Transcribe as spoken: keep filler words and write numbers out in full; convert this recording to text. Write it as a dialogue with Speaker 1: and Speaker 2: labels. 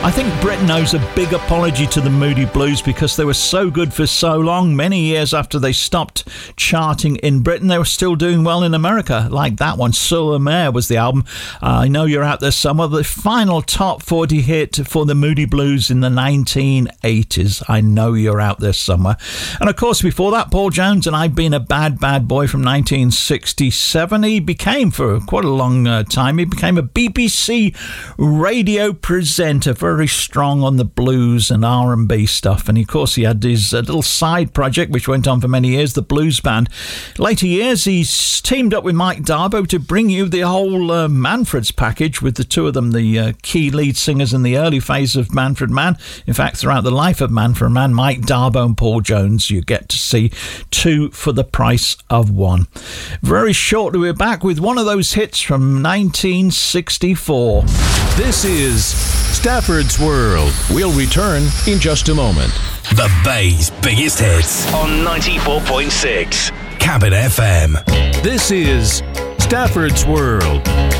Speaker 1: I think Britain owes a big apology to the Moody Blues because they were so good for so long. Many years after they stopped charting in Britain, they were still doing well in America, like that one. Sur la Mer was the album. Uh, I Know You're Out There Somewhere, the final top forty hit for the Moody Blues in the nineteen eighties. I Know You're Out There Somewhere. And of course, before that, Paul Jones and I've Been a Bad, Bad Boy from nineteen sixty-seven. He became, for quite a long uh, time, he became a B B C radio presenter, very strong on the blues and R and B stuff. And of course, he had his uh, little side project, which went on for many years, the Blues Band. Later years, he's teamed up with Mike Darbo to bring you the whole uh, Manfred's package, with the two of them the uh, key lead singers in the early phase of Manfred Mann. In fact, throughout the life of Manfred Mann, Mike Darbo and Paul Jones, you get to see two for the price of one. Very shortly, we're back with one of those hits from nineteen sixty-four.
Speaker 2: This is Stafford's World. We'll return in just a moment.
Speaker 3: The Bay's biggest hits on ninety-four point six Cabin F M.
Speaker 2: This is Stafford's World.